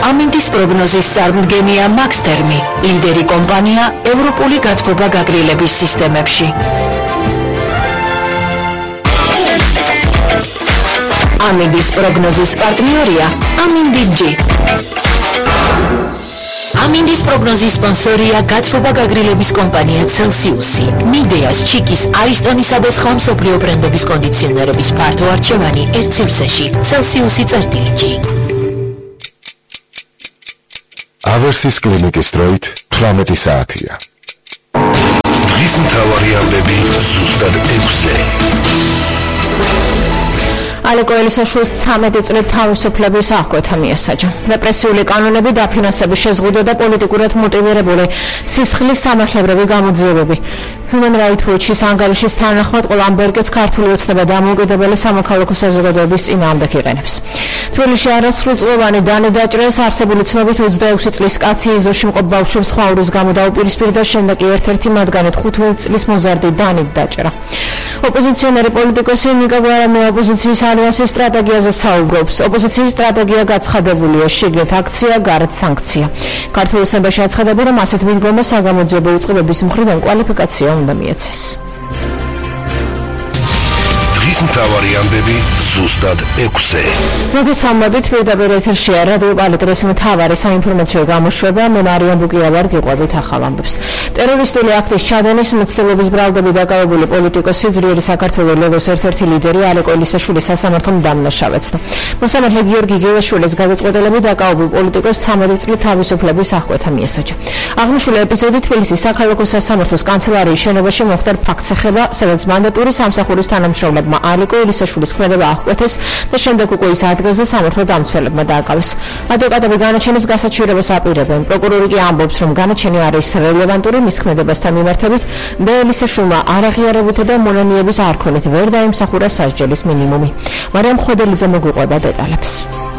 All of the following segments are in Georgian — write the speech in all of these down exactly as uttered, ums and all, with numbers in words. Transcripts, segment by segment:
ამინდის პროგნოზის წარმდგენია მაქსთერმი, ლიდერი კომპანია ევროპული გათბობა გაგრილების სისტემებში. ამინდის პროგნოზის პარტნიორია ამინდი ჯი. ამინდის პროგნოზის სპონსორია გათბობა გაგრილების კომპანია Celsius. მიდეას, ჩიკის, არისტონისა და სხვა მსოფლიო ბრენდების კონდიციონერების ფართო არჩევანი ერთ სივრცეში. Celsius წერტილი ჯი. ავერსის კლინიკის დროით თვრამეტი საათია. დღის მთავარი ამბები ზუსტად ექვსზე. ალეკო ელისაშვილს ცამეტი წლით თავისუფლების აღკვეთა მიესაჯა. რეპრესიული კანონები, დაფინანსების შეზღუდვა და პოლიტიკურად მოტივირებული სისხლის სამართლებრივი გამოძიებები. Human Rights Watch-ის ანგარიშის თანახმად ყოლამბერგეც ქართული ოცნება დამოუკიდებელი სამოქალაქო საზოგადოების წინააღმდეგ იყენებს. თბილისში არასრულწლოვანი დანი დაჭრეს, არსებული ცნობით ოცდაექვსი წლის კაცი იზოში მყოფ ბავშვებს სხვა ურის გამო დაუპირისპირდა, შემდეგ კი ერთ-ერთი მათგანი თხუთმეტი წლის მოზარდი დანით დაჭრა. ოპოზიციონერი პოლიტიკოსი ნიკა გვარამი ოპოზიციის ალიანსის სტრატეგიაზე საუბრობს. ოპოზიციის სტრატეგია გაცხადებულია, შიგნით აქცია, გარეთ სანქცია. ქართულ ოცნებაში აცხადებენ, რომ ასეთ მიდგომა საგამოძიებო უწყებების მხრიდან კვალიფიკაცია უნდა მიეცეს. დღის მთავარი ამბები ზუსტად ექვსზე. მოგესალმებით, პირდაპირ ეთერშია რადიო პალიტრის მთავარი საინფორმაციო გამოშვება. მე მარიამ ბუკიავარ, გიყვებით ახალ ამბებს. ტერორისტული აქტის ჩადენის მცდელობის ბრალდებით დაკავებული პოლიტიკოსი, ძლიერი საქართველოს ლელოს ერთ-ერთი ლიდერი ალეკო ელისაშვილი სასამართლომ დამნაშავეცნო. მოსამართლე გიორგი გილაშვილის გადაწყვეტილებით დაკავებულ პოლიტიკოსს ცამეტი წლით თავისუფლების აღკვეთა მიესაჯა. აღნიშნული ეპიზოდი თბილისის საქალაქო სასამართლოს კანცელარიის შენობაში მოხდა ფაქტს ეხება, სადაც მანდატური სამსახურის თანამშრომლებმა ალეკო ელისაშვილის ქმედება აღკვეთეს და შემდეგ უკვე ის ადგილზე სამართლო დამცველებმა დააკავეს. ადვოკატები განაჩენის გასაჩივრებას აპირებენ. პროკურორი კი ამბობს, რომ განაჩენი არის რელევანტური მის ქმედებასთან მიმართებით და ელისაშვილმა არ აღიარებითა და მონანიების არქონით ვერ დაიმსახურა სასჯელის მინიმუმი. მარიამ ხვედელიძე მოგვიყვება დეტალებს.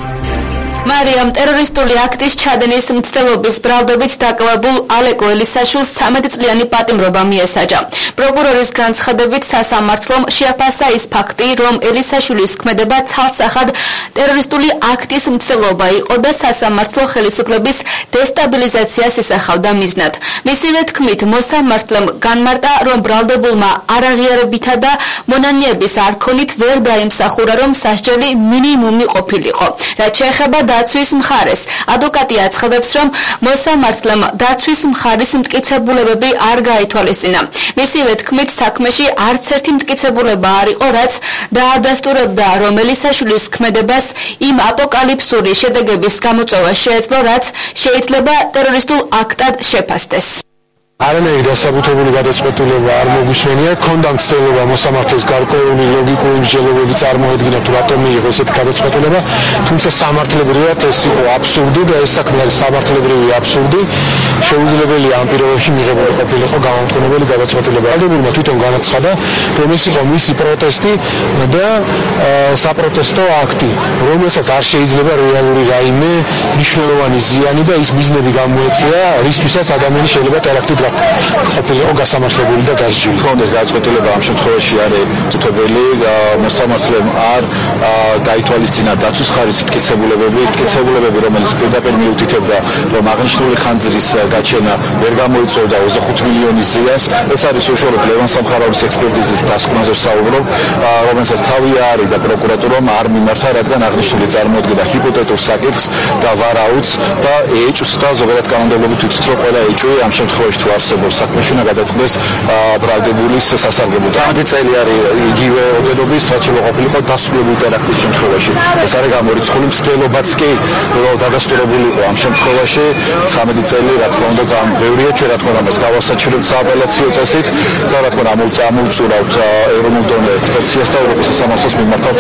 მარიამ ტერორისტული აქტის ჩადენის მცდელობის ბრალდებით დაკავებულ ალეკო ელისაშვილს ცამეტი წლიანი პატიმრობა მიესაჯა. პროკურორის განცხადებით სასამართლომ შეაფასა ის ფაქტი, რომ ელისაშვილის ქმედება ცალსახად ტერორისტული აქტის მცდელობა იყო და სასამართლო ხელისუფლების დესტაბილიზაციას ისახავდა მიზნად. მისივე თქმით, მოსამართლემ განმარტა, რომ ბრალდებულმა არ აღიარებითა და მონანიების არქონით ვერ დაიმსახურა, რომ სასჯელი მინიმუმი ყოფილიყო. რაც შეეხება დაცვის მხარეს, ადვოკატი აცხადებს, რომ მოსამართლემ დაცვის მხარის მტკიცებულებები არ გაითვალისწინა. მისივე თქმით, საქმეში არც ერთი მტკიცებულება არ იყო, რაც დაადასტურებდა, რომ ელისაშვილის ქმედებას იმ აპოკალიფსური შედეგების გამოწვევა შეეძლო, რაც შეიძლება ტერორისტულ აქტად შეფასდეს. არანაირი დასაბუთებული გადაწყვეტილება არ მოგვისმენია, ქონდა მცდელობა მოსამართლეს გარკვეული ლოგიკური მსჯელობები წარმოედგინა თუ რატომ მიიღო ესეთი გადაწყვეტილება, თუმცა სამართლებრივად ეს იყო აბსურდი და ეს საქმე არის სამართლებრივი აბსურდი. შეუძლებელია ამ პირობებში მიღებული ყოფილიყო გამამტყუნებელი გადაწყვეტილება. ვალდებულმა თვითონ განაცხადა, რომ ეს იყო მისი პროტესტი და საპროტესტო აქტი, რომელსაც არ შეიძლება რეალური რაიმე მნიშვნელოვანი ზიანი და ის მიზნები გამოეწვია, რისთვისაც ადამიანი შეიძლება ტერაქტით ყოფილიყო გასამართლებული და დასჯილი. თქონდეს გადაწყვეტილება ამ შემთხვევაში არის წუთებელი, მოსამართლემ არ გაითვალისწინა დაცვის ხარის მტკიცებულებები, მტკიცებულებები, რომელიც პირდაპირ მიუთითებდა, რომ აღნიშნული ხანძრის გაჩენა ვერ გამოიწვევდა ოცდახუთი მილიონის ზიანს. ეს არის უშუალოდ ლევან სამხარაულის ექსპერტიზის დასკვნაზე ვსაუბრობ, რომელსაც თავი არის და პროკურატურამ არ მიმართა, რადგან აღნიშნული წარმოადგენდა ჰიპოთეტურ საკითხს და ვარაუდს და ეჭვს და ზოგადად კანონმდებლობით ვიცით, რომ ყველა ეჭვი ამ შემთხვევაში თუ არსებობს საქმეში უნდა გადაწყდეს ბრალდებულის სასარგებლოდ. ცამეტი წელი არის იგივე ოდენობის, რაც შეიძლება ყოფილიყო დასრულებული ტერაქტის შემთხვევაში. ეს არის გამორიცხული მცდელობაც კი დადასტურებული იყო ამ შემთხვევაში. ცამეტი წელი, რა თქმა უნდა, ძალიან ბევრია, ჩვენ რა თქმა უნდა მას გავასაჩივრებთ სააპელაციო წესით და რა თქმა უნდა ამოვწურავთ ეროვნულ დონეზე ექსპერტიზას და ევროპის სასამართლოს მიმართავთ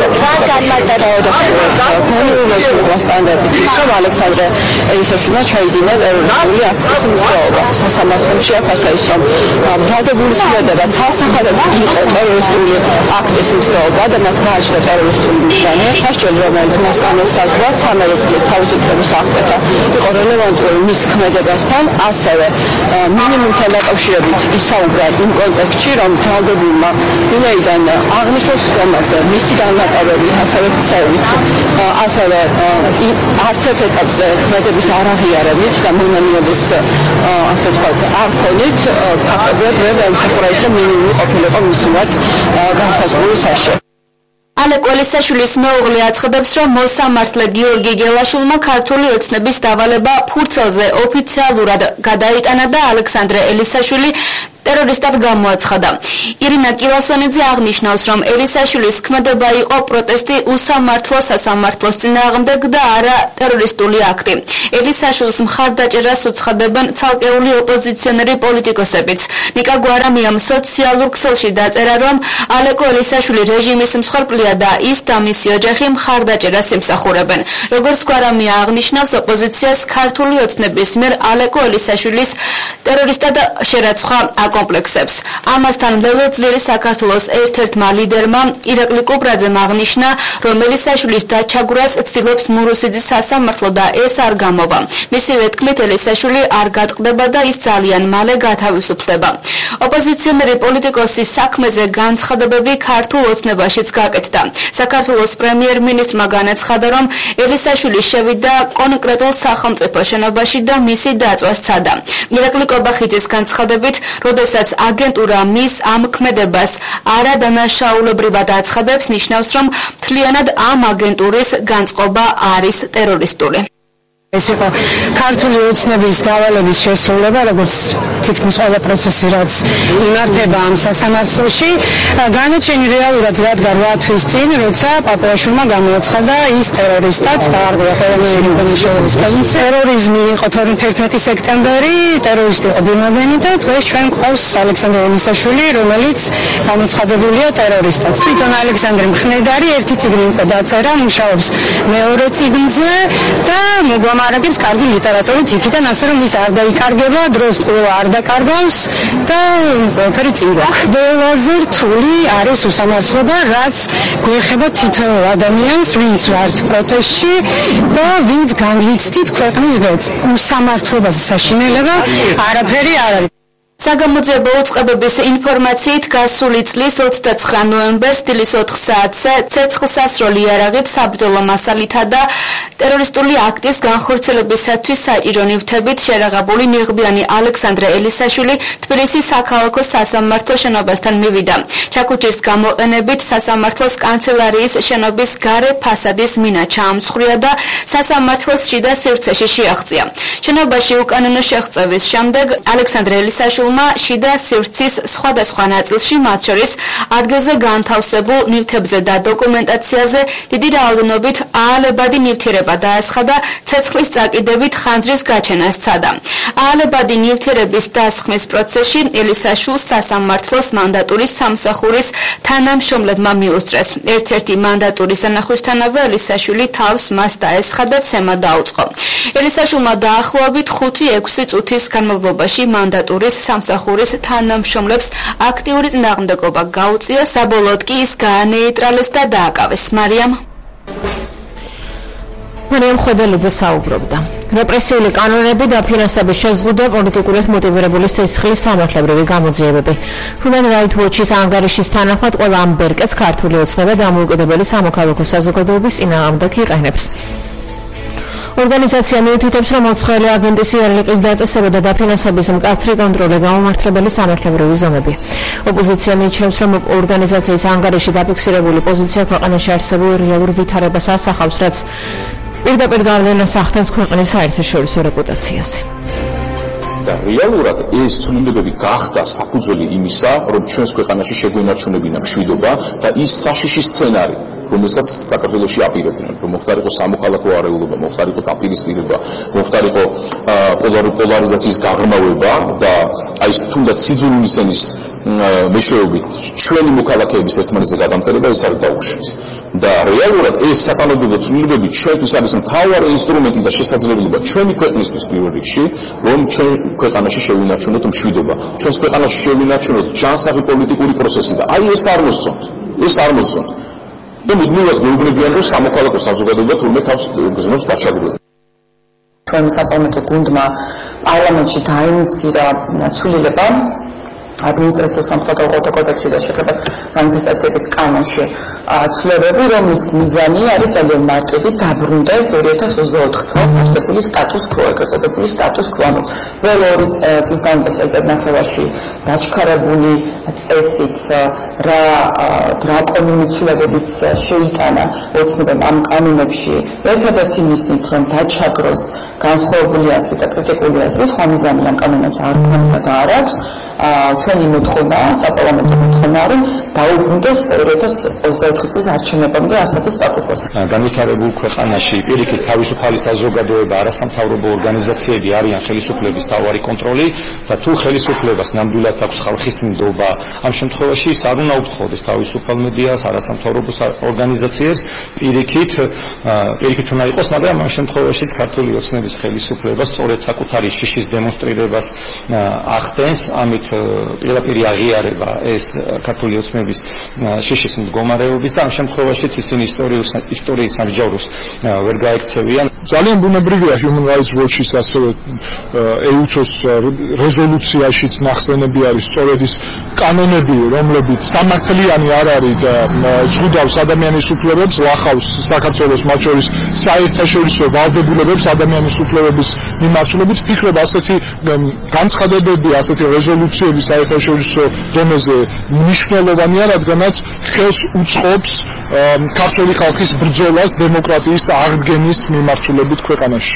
სტანდარტით, რომ ალექსანდრე ელისაშვილმა ჩაიდინა ტერორისტული აქტის მცდელობა. სასამართლოში შეაფასა ის რომ ბრალდებულის ქმედება ცალსახადად იყო ტერორისტული აქტის მსდელობა და მას გააჩნდა ტერორისტული ნიშანი. სასჯელი რომელიც მას განესაზღვრა სამეცნიერო წლით თავისუფლების აღკვეთა იყო რელევანტური მის ქმედებასთან, ასევე მინიმუმთან დაკავშირებით ისაუბრა იმ კონტექსტში, რომ ბრალდებულმა ვინაიდან აღნიშნულ სხდომაზე მისი განმარტებებით, ასევე ქცევით, ასევე არც ერთ ეტაპზე ქმედების არაღიარებით და მონანიების ასე ვთქვათ არ ქონით, ფაქტობრივად ვერ დაიმსახურა ის, რომ მინიმუმი ყოფილიყო მის მიმართ განსაზღვრული სასჯელი. ალეკო ელისაშვილის მეუღლე აცხადებს, რომ მოსამართლე გიორგი გელაშვილმა ქართული ოცნების დავალება ფურცელზე ოფიციალურად გადაიტანა და ალექსანდრე ელისაშვილი ტერორისტად გამოაცხადა. ირინა კილასონიძე აღნიშნავს, რომ ელისაშვილის ქმედება იყო პროტესტი უსამართლო სასამართლოს წინააღმდეგ და არა ტერორისტული აქტი. ელისაშვილის მხარდაჭერას უცხადებენ ცალკეული ოპოზიციონერი პოლიტიკოსებიც. ნიკა გვარამიამ სოციალურ ქსელში დაწერა, რომ ალეკო ელისაშვილი რეჟიმის მსხვერპლია და ის და მისი ოჯახი მხარდაჭერას ემსახურებენ. როგორც გვარამია აღნიშნავს, ოპოზიციას ქართული ოცნების მიერ ალეკო ელისაშვილის ტერორისტად შერაცხვა კომპლექსებს. ამასთან ლელოძლიერი საქართველოს ერთ-ერთმა ლიდერმა ირაკლი კუპრაძემ აღნიშნა, რომ ელისაშვილის დაჩაგვრას ცდილობს მურუსიძის სასამართლო და ეს არ გამოვა. მისივე თქმით, ელისაშვილი არ გატყდება და ის ძალიან მალე გათავისუფლდება. ოპოზიციონერი პოლიტიკოსის საქმეზე განცხადებები ქართულ ოცნებაშიც გაკეთდა. საქართველოს პრემიერ-მინისტრმა განაცხადა, რომ ელისაშვილი შევიდა კონკრეტულ სახელმწიფო შენობაში და მისი დაწვა სცადა. ირაკლი კობახიძის განცხადებით, როდესაც აგენტურა მის ამ ქმედებას არადანაშაულებრივად აცხადებს, ნიშნავს, რომ მთლიანად ამ აგენტურის განწყობა არის ტერორისტული. ეს იყო ქართული ოცნების დავალების შესრულება, როგორც თითქმის ყველა პროცესი, რაც იმართება ამ სასამართლოში, განაჩენი რეალურად დადგა რვა თვის წინ, როცა პაპუაშვილმა გამოაცხადა ის ტერორისტად დაარღვია ხელოვნური დამუშავების პრეზუმცია. ტერორიზმი იყო თერთმეტი სექტემბერი, ტერორისტი იყო ბინ ლადენი და დღეს ჩვენ გვყავს ალექსანდრე ელისაშვილი, რომელიც გამოცხადებულია ტერორისტად. თვითონ ალექსანდრე მხნედარი ერთი წიგნი უკვე დაწერა, მუშაობს მეორე წიგნზე და მოგვა მარაგებს კარგი ლიტერატურით იქიდან, ასე რომ ის არ დაიკარგება, დროს ყველა არ დაკარგავს და ყველაფერი წინ გვაქვს. ყველაზე რთული არის უსამართლობა, რაც გვეხება თითოეულ ადამიანს, ვინც ვართ პროტესტში და ვინც განვიცდით ქვეყნის გზებს. უსამართლობაზე საშინელება არაფერი არ არის. საგამოძიებო უწყებების ინფორმაციით გასული წლის ოცდაცხრა ნოემბერს დილის ოთხ საათზე ცეცხლსასროლი იარაღით საბრძოლო მასალითა და ტერორისტული აქტის განხორციელებისათვის საჭირო ნივთებით შერაღებული ნიღბიანი ალექსანდრე ელისაშვილი თბილისის საქალაქო სასამართლო შენობასთან მივიდა. ჩაქუჩის გამოყენებით სასამართლოს კანცელარიის შენობის გარე ფასადის მინა ჩაამსხვრია და სასამართლოს შიდა სივრცეში შეაღწია. შენობაში უკანონო შეღწევის შემდეგ ალექსანდრე ელისაშვილი შიდა სივრცის სხვადასხვა ნაწილში, მათ შორის ადგილზე განთავსებულ ნივთებზე და დოკუმენტაციაზე დიდი რაოდენობით აალებადი ნივთიერება დაასხა და ცეცხლის წაკიდებით ხანძრის გაჩენას სცადა. აალებადი ნივთიერების დასხმის პროცესში ელისაშვილს სასამართლოს მანდატურის სამსახურის თანამშრომლებმა მიუსწრეს. ერთ-ერთი მანდატურის ანახვისთანავე ელისაშვილი თავს მას დაესხა და ცემა დაუწყო. ელისაშვილმა დაახლოებით ხუთი ექვსი წუთის განმავლობაში მანდატურის სამსახურის თანამშრომლებს აქტიური წინააღმდეგობა გაუწია, საბოლოოდ კი ის გაანეიტრალეს და დააკავეს. მარიამ მარიამ ხვედელიძე საუბრობდა. რეპრესიული კანონები და ფინანსების შეზღუდვა, პოლიტიკურად მოტივირებული სისხლის სამართლებრივი გამოძიებები. Human Rights Watch-ის ანგარიშის თანახმად ყველა ამ ბერკეტს ქართული ოცნება დამოუკიდებელი სამოქალაქო საზოგადოების წინააღმდეგ იყენებს. ორგანიზაცია მიუთითებს, რომ მოცხელი აგენტის იარლიყის დაწესება და დაფინანსების მკაცრი კონტროლი გაუმართლებელი სამართლებრივი ზომებია. ოპოზიცია მიიჩნევს, რომ ორგანიზაციის ანგარიში დაფიქსირებული პოზიცია ქვეყანაში არსებულ რეალურ ვითარებას ასახავს, რაც პირდაპირ გავლენას ახდენს ქვეყნის საერთაშორისო რეპუტაციაზე. და რეალურად ეს ცნობები გახდა საფუძველი იმისა, რომ ჩვენს ქვეყანაში შეგვენარჩუნებინა მშვიდობა და ის საშიში სცენარი, რომელსაც საქართველოში აპირებდნენ, რომ მოხდარიყო სამოქალაქო არეულობა, მოხდარიყო დაპირისპირება, მოხდარიყო პოლარიზაციის გაღრმავება და აი თუნდაც სიძულვილის ენის მეშვეობით ჩვენი მოქალაქეების ერთმანეთზე გადამტერება ეს არის დაუშვით. და რეალურად ეს საკანონმდებლო ცვლილებები ჩვენთვის არის მთავარი ინსტრუმენტი და შესაძლებლობა ჩვენი ქვეყნისთვის პირველ რიგში, რომ ჩვენ ქვეყანაში შევინარჩუნოთ მშვიდობა. ჩვენს ქვეყანაში შევინარჩუნოთ ჯანსაღი პოლიტიკური პროცესი და აი ეს არ მოსწონთ. ეს არ მოსწონთ. და მუდმივად გვეუბნებიან, რომ სამოქალაქო საზოგადოება თურმე თავს გზნობს დაჩაგვრილად. ჩვენი საპარლამენტო გუნდმა პარლამენტში დაინიცირა ცვლილება ადმინისტრაციულ სამართალდამცავ კოდექსში და შეხედათ მანიფესტაციების კანონში ცვლილებები, რომლის მიზანი არის ძალიან მარტივი, დაბრუნდეს ორი ათას ოცდაოთხ წელს არსებული სტატუს კვო, ეგრეთ წოდებული სტატუს კვო. ველო ორი წლის განმავლობაში ნახევარში დაჩქარებული წესით რა დრაკონული ცვლილებებიც შეიტანა ოცნებამ ამ კანონებში, ერთადერთი მიზნით, რომ დაჩაგროს განსხვავებული აზრი და კრიტიკული აზრი, სხვა მიზანი ამ კანონებს არ ქონდა და არ აქვს. ჩვენი მოთხოვნა, საპარლამენტო მოთხოვნა, რომ დაუბრუნდეს ორი ათას ოცდაოთხ წლის არჩევნებამდე ასეთი სტატუსი. განვითარებულ ქვეყანაში პირიქით თავისუფალი საზოგადოება, არასამთავრობო ორგანიზაციები არიან ხელისუფლების მთავარი კონტროლი და თუ ხელისუფლებას ნამდვილად აქვს ხალხის ნდობა, ამ შემთხვევაში ის არ უნდა უთხოვდეს თავისუფალ მედიას, არასამთავრობო ორგანიზაციებს, პირიქით პირიქით უნდა იყოს, მაგრამ ამ შემთხვევაშიც ქართული ოცნების ხელისუფლება სწორედ საკუთარი შიშის დემონსტრირებას ახდენს, ამით პირდაპირ აღიარება ეს ქართული ოცნების შიშის მდგომარეობის და ამ შემთხვევაშიც ისინი ისტორიის სამსჯავროს ვერ გაექცევიან. ძალიან ბუნებრივია Human Rights Watch-ის ასევე ეუთოს რეზოლუციაშიც ნახსენები არის სწორედ ის კანონები, რომლებიც სამართლიანი არ არის და ზღუდავს ადამიანის უფლებებს, ლახავს საქართველოს მათ შორის საერთაშორისო ვალდებულებებს ადამიანის უფლებების მიმართულებით. ვფიქრობ, ასეთი განცხადებები, ასეთი რეზოლუციები საერთაშორისო დონეზე მნიშვნელოვანია, რადგანაც ხელს უწყობს ქართული ხალხის ბრძოლას დემოკრატიის აღდგენის მიმართულებით ქვეყანაში.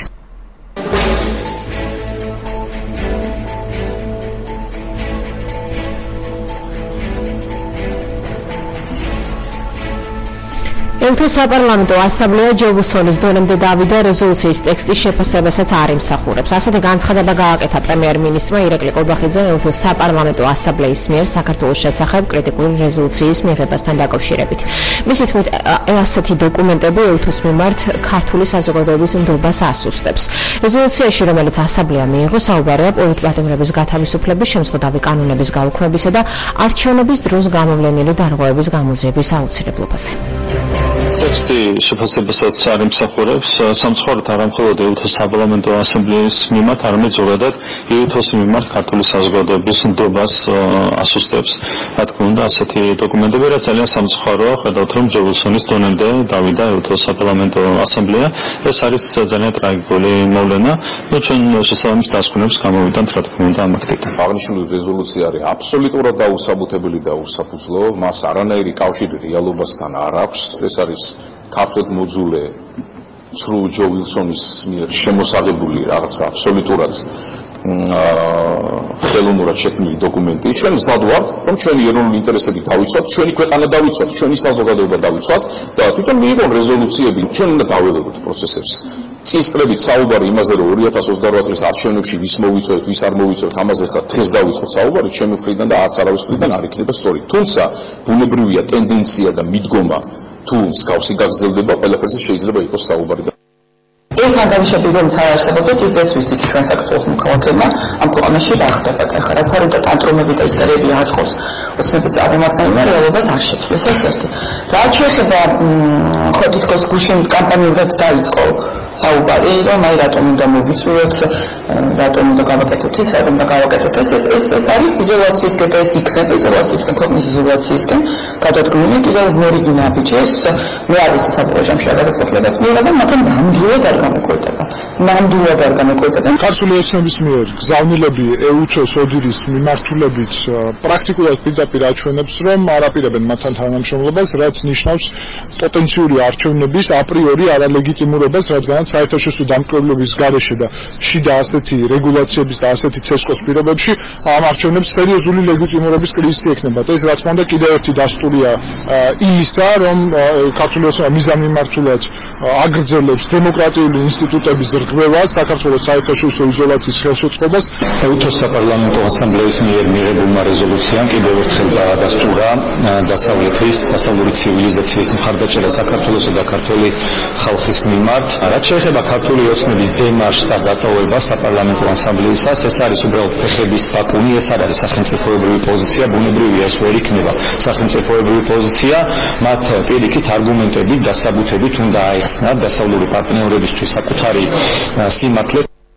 ეუთოს საპარლამენტო ასამბლეა ჯობუსონის დონემდე დავიდა რეზოლუციის ტექსტის შეფასებასაც არ იმსახურებს. ასეთი განცხადება გააკეთა პრემიერ-მინისტრმა ირაკლი ყურბახიძემ ეუთოს საპარლამენტო ასამბლეის მიერ საქართველოს შესახებ კრიტიკული რეზოლუციის მიღებასთან დაკავშირებით. მისი თქმით, ასეთი დოკუმენტები ეუთოს მიმართ ქართული საზოგადოების ნდობას ასუსტებს. რეზოლუციაში, რომელიც ასამბლეა მიიღო, საუბარია პოლიტპატიმრების გათავისუფლების, შემზღუდავი კანონების გაუქმებისა და არჩევნების დროს გამოვლენილი დარღვევების გამოძიების აუცილებლობაზე. ტექსტი შეფასებასაც არ იმსახურებს სამწუხაროდ არა მხოლოდ ეუთოს საპარლამენტო ასამბლეის მიმართ, არამედ ზოგადად ეუთოს მიმართ ქართული საზოგადოების ნდობას ასუსტებს. რა თქმა უნდა, ასეთი დოკუმენტები რა ძალიან სამწუხაროა, ხედავთ რომ ჯობუსონის დონემდე დავიდა ეუთოს საპარლამენტო ასამბლეა. ეს არის ძალიან ტრაგიკული მოვლენა და ჩვენ შესაბამის დასკვნებს გამოვიდანთ, რა თქმა უნდა, ამ აქტიდან. აღნიშნული რეზოლუცია არის აბსოლუტურად დაუსაბუთებელი და უსაფუძვლო, მას არანაირი კავშირი რეალობასთან არ აქვს. ეს არის ქართულად მოძულე ცრუ ჯო ვილსონის მიერ შემოსაღებული რაღაცა აბსოლუტურად ხელოვნურად შექმნილი დოკუმენტი. ჩვენ მზად ვართ, რომ ჩვენი ეროვნული ინტერესები დავიცვათ, ჩვენი ქვეყანა დავიცვათ, ჩვენი საზოგადოება დავიცვათ და თვითონ მიიღონ რეზოლუციები, ჩვენ უნდა დავეღებოთ პროცესებს. წინსწრებით საუბარი იმაზე, რომ ორი ათას ოცდაოთხ წლის არჩევნებში ვის მოვიწევთ, ვის არ მოვიწევთ, ამაზე ხა დღეს დავიწყოთ საუბარი, ჩემი მხრიდან და არც არავის მხრიდან არ იქნება სწორი. თუმცა ბუნებრივია ტენდენცია და მიდგომა თუ მსგავსი გაგრძელდება, ყველაფერზე შეიძლება იყოს საუბარი. ეს განსხვავებული რომელიც არ არსებობდეს, ის დეც ვიცით ჩვენ საქართველოს მოქალაქეებმა ამ ქვეყანაში რა ხდება. ეხლა რაც არ უნდა ტანტრომები და ისტორიები აწყოს ოცნების წარმომადგენლებმა, რეალობას არ შეცვლის. ეს ერთი. რაც შეეხება ხო თითქოს გუშინ კამპანიურად დაიწყო საუბარი, რომ აი რატომ უნდა მოვიწვიოთ, რატომ უნდა გავაკეთოთ ის, რატომ უნდა გავაკეთოთ ეს, ეს ეს არის იზოლაციის კეთა, ეს იქნება იზოლაციის ქვეყნის იზოლაციისკენ გადადგმული კიდევ მორიგი ნაბიჯი. ეს მე არ ვიცი საბოლოო ჯამში რა გადაწყვეტილებას მიიღება, მაგრამ ნამდვილად არ გამოკვეთება. ნამდვილად არ გამოკვეთება. ქართული ოცნების მიერ გზავნილები ეუთოს ოდირის მიმართულებით პრაქტიკულად პირდაპირ აჩვენებს, რომ არ აპირებენ მათთან თანამშრომლობას, რაც ნიშნავს პოტენციური არჩევნების აპრიორი არალეგიტიმურობას, რადგან საერთაშორისო დამკვირვებლობის გარეშე და შიდა ასეთი რეგულაციების და ასეთი ცესკოს პირობებში ამ არჩევნებს სერიოზული ლეგიტიმურობის კრიზისი ექნება. და ეს რა თქმა უნდა კიდევ ერთი დასტურია იმისა, რომ ქართული ოცნება მიზანმიმართულად აგრძელებს დემოკრატიული ინსტიტუტების რღვევას, საქართველოს საერთაშორისო იზოლაციის ხელშეწყობას. ეუთოს საპარლამენტო ასამბლეის მიერ მიღებულმა რეზოლუციამ კიდევ ერთხელ დაადასტურა დასავლეთის დასავლური ცივილიზაციის მხარდაჭერა გადაჭერა საქართველოსა და ქართული ხალხის მიმართ. რაც შეეხება ქართული ოცნების დემარშს და დატოვებას საპარლამენტო ასამბლეისას, ეს არის უბრალოდ ფეხების ბაკუნი, ეს არ არის სახელმწიფოებრივი პოზიცია, ბუნებრივია ეს ვერ იქნება სახელმწიფოებრივი პოზიცია, მათ პირიქით არგუმენტებით, დასაბუთებით უნდა აეხსნათ დასავლური პარტნიორებისთვის საკუთარი სიმართლე.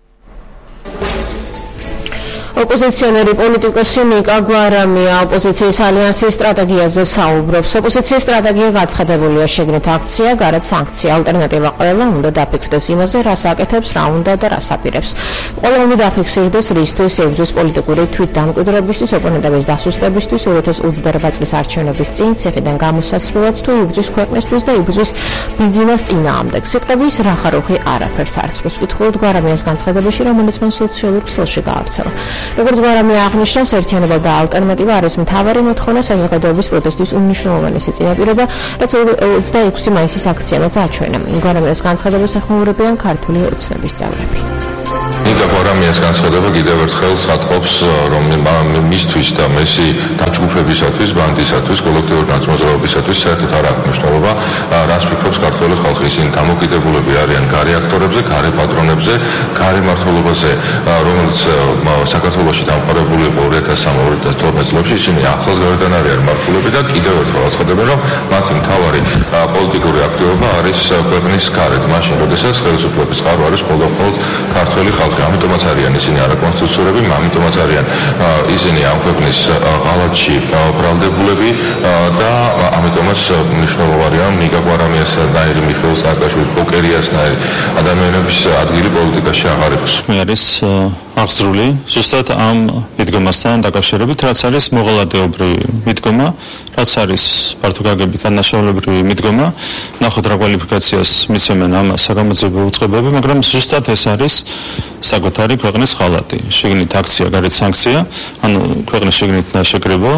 ოპოზიციონერი პოლიტიკოსი ნიკა გვარამია ოპოზიციის ალიანსის სტრატეგიაზე საუბრობს. ოპოზიციის სტრატეგია გაცხადებულია შეგნით აქცია, გარეთ სანქცია. ალტერნატივა ყველა უნდა დაფიქრდეს იმაზე, რას აკეთებს, რა უნდა და რას აპირებს. ყველა უნდა დაფიქსირდეს, რისთვის ებრძვის პოლიტიკური თვითდამკვიდრებისთვის, ოპონენტების დასუსტებისთვის, ორი ათას ოცდაოთხ წლის არჩევნების წინ ციხიდან გამოსასვლელად თუ იბრძვის ქვეყნისთვის და იბრძვის ბიზნეს წინააღმდეგ. სიტყვების რახარუხი არაფერს არ წყვეტს. კითხულობ გვარამიას განცხადებაში, რომელიც მან სოციალურ ქსელში გაავრცელა. როგორც გვარამია აღნიშნავს, ერთიანობა და ალტერნატივა არის მთავარი მოთხოვნა საზოგადოების პროტესტის უმნიშვნელოვანესი წინაპირობა, რაც ოცდაექვსი მაისის აქციამაც აჩვენა. გვარამიას განცხადებას ეხმაურებიან ქართული ოცნების წევრები. ნიკა გვარამიას განცხადება კიდევ ერთხელ სათხოვს, რომ მისთვის და მესი დაჯგუფებისათვის, ბანდისათვის, კოლექტიური ნაწმოძრაობისათვის საერთოდ არ აქვს მნიშვნელობა, რას ფიქრობს ქართული ხალხი. ისინი დამოკიდებულები არიან გარე აქტორებზე, გარე პატრონებზე, გარე მმართველობაზე, რომელიც საქართველოში დამყარებული იყო ორი ათას სამი ორი ათას თორმეტ წლებში. ისინი ახლოს გარედან არიან მმართველები და კიდევ ერთხელ აცხადებენ, რომ მათი მთავარი პოლიტიკური აქტივობა არის ქვეყნის გარეთ, მაშინ როდესაც ხელისუფლების წყარო არის მხოლოდ ქართული ხალხი. ამიტომაც არიან ისინი არაკონსტიტუციურები, ამიტომაც არიან ისინი ამ ქვეყნის ღალატში ბრალდებულები და ამიტომაც მნიშვნელოვანია ნიკა გვარამიასნაირი, მიხეილ სააკაშვილის, პოკერიასნაირი ადამიანების ადგილი პოლიტიკაში აღარ აქვს. მე არის აღძრული ზუსტად ამ მიდგომასთან დაკავშირებით, რაც არის მოღალატეობრივი მიდგომა, რაც არის ფართოგაგებით ანაშაულებრივი მიდგომა. ნახოთ რა კვალიფიკაციას მიცემენ ამ საგამოძიებო უწყებები, მაგრამ ზუსტად ეს არის საკუთარი ქვეყნის ღალატი. შიგნით აქცია, გარეთ სანქცია, ანუ ქვეყნის შიგნით შეკრება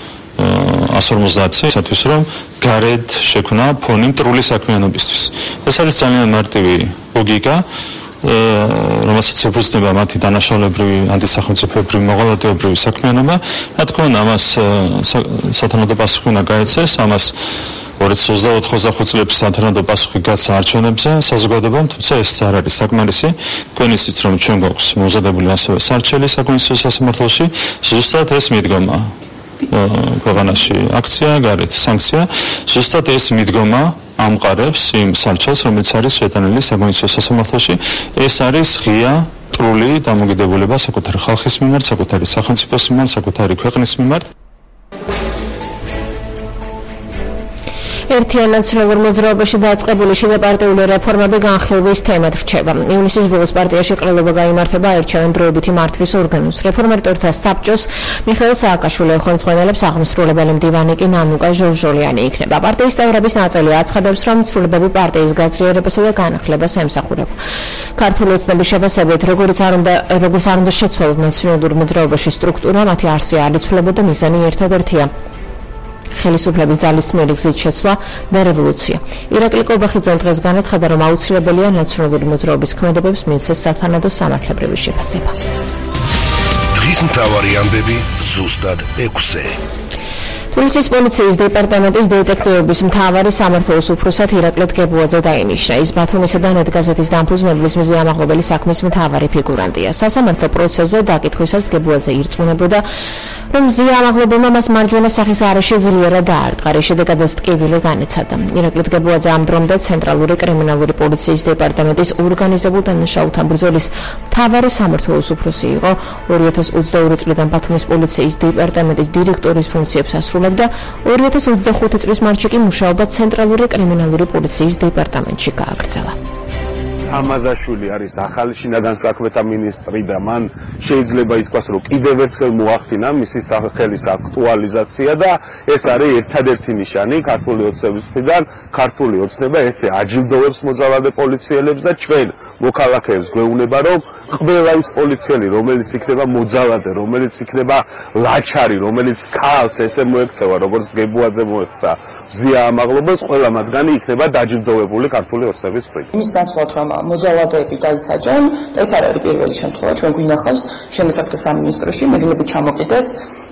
εκατს ორმოცდაათი სათვის რომ გარეთ შექმნა ფონი მტრული საქმიანობისთვის. ეს არის ძალიან მარტივი ლოგიკა, რომელსაც ეფუძნება მათი დანაშაულებრივი ანტისახელმწიფოებრივი მოღალატეობრივი საქმიანობა. რა თქმა უნდა, ამას სათანადო პასუხი უნდა გაეცეს, ამას ორი ათას ოცდაოთხ ოცდახუთ წლებში სათანადო პასუხი გაცა არჩევნებზე საზოგადოებამ, თუმცა ეს არ არის საკმარისი. თქვენ იცით, რომ ჩვენ გვაქვს მომზადებული ასევე სარჩელი საკონსტიტუციო სასამართლოში, ზუსტად ეს მიდგომა ქვეყანაში აქცია, გარეთ სანქცია, ზუსტად ეს მიდგომა ამყარებს იმ სარჩელს, რომელიც არის შეტანილი საკონსტიტუციო სასამართლოში. ეს არის ღია მტრული დამოკიდებულება საკუთარი ხალხის მიმართ, საკუთარი სახელმწიფოს მიმართ, საკუთარი ქვეყნის მიმართ. ერთიან ნაციონალურ მოძრაობაში დაწყებული შიდაპარტიული რეფორმები განხილვის თემად რჩება. ივნისის ბოლოს პარტიაში ყრილობა გაიმართება აირჩევენ დროებითი მართვის ორგანოს. რეფორმატორთა საბჭოს მიხეილ სააკაშვილი ხელმძღვანელებს აღმასრულებელი მდივანი კი ნანუკა ჟორჟოლიანი იქნება. პარტიის წევრების ნაწილი აცხადებს, რომ ცვლილებები პარტიის გაძლიერებასა და განახლებას ემსახურება. ქართული ოცნების შეფასებით, როგორც არ უნდა როგორც არ უნდა შეცვალოს ნაციონალურ მოძრაობაში სტრუქტურა, მათი არსი არ იცვლებოდა, მიზანი ერთადერთია. ხელისუფლების ძალის მიერ გზით შეცვლა და რევოლუცია. ირაკლი კობახიძემ დღეს განაცხადა, რომ აუცილებელია ნაციონალური მოძრაობის ქმედებებს მიეცეს სათანადო სამართლებრივი შეფასება. დღის მთავარი ამბები ზუსტად ექვსზე. თბილისის პოლიციის დეპარტამენტის დეტექტივების მთავარი სამართლის უფროსად ირაკლი დგებუაძე დაინიშნა. ის ბათუმისა და ნეტგაზეთის დამფუძნებლის მიზანმაღლობელი საქმის მთავარი ფიგურანტია. სასამართლო პროცესზე დაკითხვისას დგებუაძე ირწმუნებოდა, რომ ზიამაღლებელმა მას მარჯვენა სახის არეში ძლიერად დაარტყა, რის შედეგადაც ტკივილი განეცადა. ირაკლი დგებუაძე ამ დრომდე ცენტრალური კრიმინალური პოლიციის დეპარტამენტის ორგანიზებულ დანაშაულთან ბრძოლის მთავარი სამართლის უფროსი იყო. ორი ათას ოცდაორი წლიდან ბათუმის პოლიციის დეპარტამენტის დირექტორის ფუნქციებს ასრულებდა. ორი ათას ოცდახუთი წლის მარტში კი მუშაობა ცენტრალური კრიმინალური პოლიციის დეპარტამენტში გააგრძელა. ამაზაშვილი არის ახალი შინაგან საქმეთა მინისტრი და მან შეიძლება ითქვას, რომ კიდევ ერთხელ მოახდინა მისი სახელის აქტუალიზაცია და ეს არის ერთადერთი ნიშანი ქართული ოცნების მხრიდან. ქართული ოცნება ესე აჯილდოვებს მოძალადე პოლიციელებს და ჩვენ მოქალაქეებს გვეუბნება, რომ ყველა ის პოლიციელი, რომელიც იქნება მოძალადე, რომელიც იქნება ლაჩარი, რომელიც ქალს ესე მოექცევა, როგორც გებუაძე მოექცა ზია ამაღლობელს, ყველა მათგანი იქნება დაჯილდოვებული ქართული ოცნების მხრიდან. იმის ნაცვლად, რომ მოძალადეები დაისაჯონ, ეს არ არის პირველი შემთხვევა, ჩვენ გვინახავს შემოსახდა სამინისტროში, მედლები ჩამოყიდეს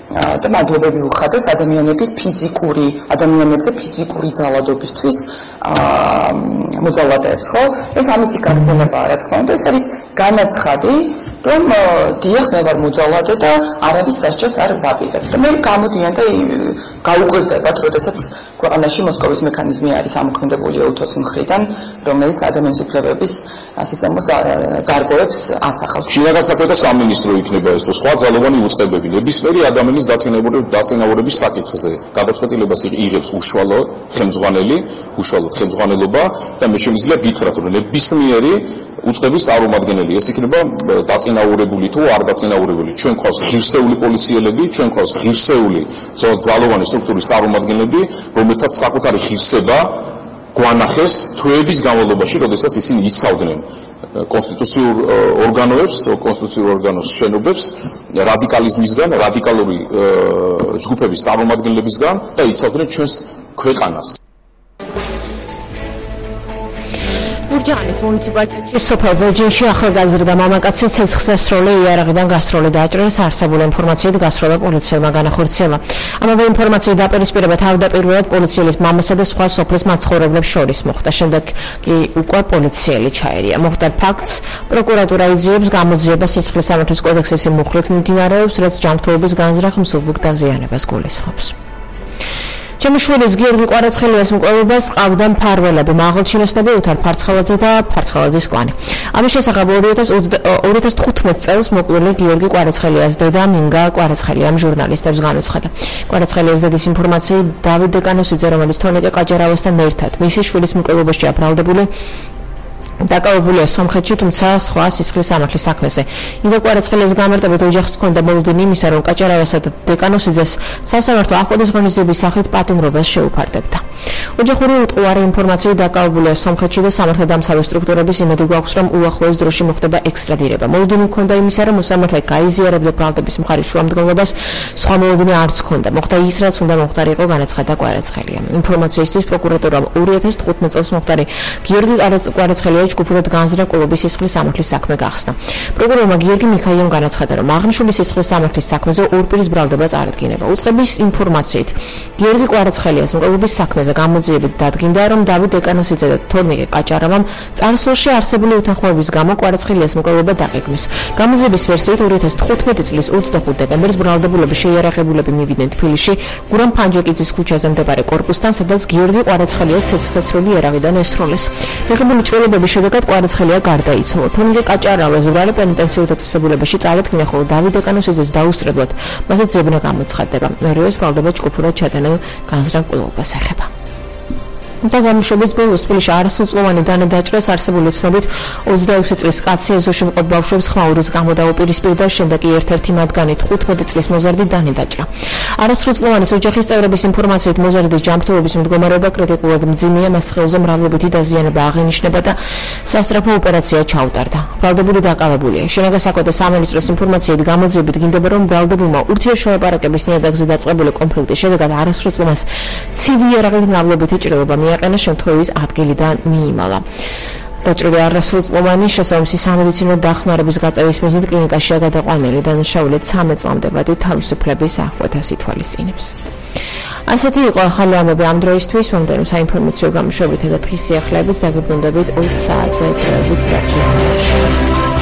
და მადლობები უხადეს ადამიანების ფიზიკური, ადამიანებზე ფიზიკური ძალადობისთვის მოძალადეებს, ხო? ეს ამისი გაგრძელებაა, რა თქმა უნდა, ეს არის განაცხადი, რომ დიახ, მე ვარ მოძალადე და არავის დასჯას არ ვაპირებ. და მე გამოდიან და გაუყურებდებათ, როდესაც ქვეყანაში მოსკოვის მექანიზმი არის ამოქმედებული ეთოს მხრიდან, რომელიც ადამიანის უფლებების სისტემას გარკვევებს ასახავს. შინაგან საქმეთა სამინისტრო იქნება ეს, რომ სხვა ძალოვანი უწყებები ნებისმიერი ადამიანის დაწინაურების საკითხზე გადაწყვეტილებას იღებს უშუალო ხელმძღვანელი, უშუალო ხელმძღვანელობა და მე შემიძლია გითხრათ, რომ ნებისმიერი უწყების წარმომადგენელი ეს იქნება დაწინაურებული თუ არ დაწინაურებული. ჩვენ გვყავს ღირსეული პოლიციელები, ჩვენ გვყავს ღირსეული ძალოვანი სტრუქტურის წარმომადგენლები, რომელთაც საკუთარი ღირსება გვანახეს თვეების განმავლობაში, როდესაც ისინი იცავდნენ კონსტიტუციურ ორგანოებს, კონსტიტუციურ ორგანოს შენობებს რადიკალიზმისგან, რადიკალური ჯგუფების წარმომადგენლებისგან და იცავდნენ ჩვენს ქვეყანას. გურჯაანის მუნიციპალიტეტში სოფელ ვეჯინში ახალგაზრდა მამაკაცი ცეცხლსასროლი იარაღიდან გასროლი დააჭრეს არსებული ინფორმაციით გასროლა პოლიციელმა განახორციელა. ამავე ინფორმაციით დაპირისპირება თავდაპირველად პოლიციელის მამასა და სხვა სოფლის მაცხოვრებლებს შორის მოხდა. შემდეგ კი უკვე პოლიციელი ჩაერია. მოხდა ფაქტს პროკურატურა იძიებს გამოძიებას სიცხლისამართლის კოდექსის მუხლით მიმდინარეობს, რაც ჯანმრთელობის განზრახ მსუბუქ დაზიანებას გულისხმობს. ჩემი შვილის გიორგი კვარაცხელიას მკვლელობას ყავდა მფარველები მაღალჩინოსნები უთარ ფარცხალაძე და ფარცხალაძის კლანი. ამის შესახებ ორი ათას თხუთმეტ წელს მოკლული გიორგი კვარაცხელიას დედა მინგა კვარაცხელიამ ჟურნალისტებს განუცხადა. კვარაცხელიას დედის ინფორმაციით დავით დეკანოსიძე, რომელიც თონიკე ყაჯარავასთან ერთად მისი შვილის მკვლელობაში აფრალდებული დაკავებულია სომხეთში, თუმცა სხვა სისხლის სამართლის საქმეზე. მინგა კვარაცხელიას გამარტებით ოჯახს ჰქონდა მოლოდინი იმისა, რომ ყაჯარავასა და დეკანოსიძეს სასამართლო აღკვეთის ღონისძიების სახით პატიმრობას შეუფარდებდა. ოჯახური უტყუარი ინფორმაციით დაკავებულია სომხეთში და სამართალდამცავი სტრუქტურების იმედი გვაქვს, რომ უახლოეს დროში მოხდება ექსტრადირება. მოლოდინი ჰქონდა იმისა, რომ მოსამართლე გაიზიარებდა ბრალდების მხარის შუამდგომლობას, სხვა მოლოდინი არც ჰქონდა. მოხდა ის, რაც უნდა მოხდარიყო, განაცხადა კვარაცხელიამ. ინფორმაციისთვის პროკურატურამ ორი ათას თხუთმეტ წელს მოხდარი გიორგი კვარაცხელია ჯგუფურად განზრა კლუბის სისხლის სამართლის საქმე გახსნა. პროკურორმა გიორგი მიქაიამ განაცხადა, რომ აღნიშნული სისხლის სამართლის საქმეზე ორპირის ბრალდება წარადგინება. უწყების ინფორმაციით გიორგი კვარაცხელიას კლუბის საქმეზე გამოძიებით დადგინდა, რომ დავით დეკანოსიძე და თორნიკე ყაჭარავამ წარსულში არსებული უთანხმოების გამო კვარაცხელიას მკვლელობა დაყეგმეს. გამოძიების ვერსიით ორი ათას თხუთმეტი წლის ოცდახუთ დეკემბერს ბრალდებულები შეიარაღებულები მივიდნენ თბილისში გურამ ფანჯაკიძის ქუჩაზე მდებარე კორპუსთან, სადაც გიორგი კვარაცხელიას ცეცხლსასროლი იარაღიდან ესროლეს. მიღებული ჭრილობების შედეგად კვარაცხელია გარდაიცვალა. თონიკე ყაჭარავა ზღვარი პენიტენციურ დაწესებულებაში წარადგინა, ხოლო დავით დეკანოსიძეს დაუსწრებლად მასზე ძებნა გამოცხადდება. მერვეს ბრალდება ჯგუფურად ჩადენილ განზრახ მკვლელობას ეხება. და გამოშვების ბოლოს თბილისში არასრულწლოვანი დანე დაჭრეს. არსებული ცნობით ოცდაექვსი წლის კაცი ეზოში მყოფ ბავშვებს ხმაურის გამო დაუპირისპირდა, შემდეგ კი ერთ-ერთი მათგანი თხუთმეტი წლის მოზარდი დანე დაჭრა. არასრულწლოვანის ოჯახის წევრების ინფორმაციით მოზარდის ჯანმრთელობის მდგომარეობა კრიტიკულად მძიმეა, მას სხეულზე მრავლობითი დაზიანება აღენიშნება და სასწრაფო ოპერაცია ჩაუტარდა. ბრალდებული დაკავებულია. შინაგან საქმეთა სამინისტროს ინფორმაციით გამოძიებით გინდება, რომ ბრალდებულმა ურთიერთშელაპარაკების ნიადაგზე დაწყებული კონფლიქტის შედეგად არასრულწლოვანს ცივი იარაღით მრავლობითი ჭრილობა მიაყენა, შემთხვევის ადგილიდან მიიმალა. დაჭრილი არასრულწლოვანი შესაბამისი სამედიცინო დახმარების გაწევის მიზნით კლინიკაშია გადაყვანილი. დანაშაული ცამეტ წლამდე თავისუფლების აღკვეთას ითვალისწინებს. ასეთი იყო ახალი ამბები ამ დროისთვის. მომდევნო საინფორმაციო გამოშვებითა და დღის სიახლეებით დაგიბრუნდებით ოც საათზე. დროებით დარჩენით.